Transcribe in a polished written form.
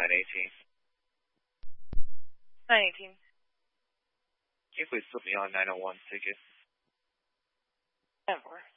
918. 918. Can you please put me on 901 ticket? 10-4.